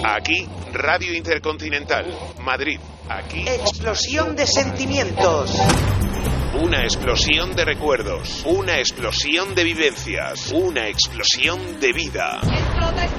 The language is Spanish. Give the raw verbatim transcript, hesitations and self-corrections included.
Aquí, Radio Intercontinental, Madrid. Aquí... Explosión de sentimientos. Una explosión de recuerdos. Una explosión de vivencias. Una explosión de vida.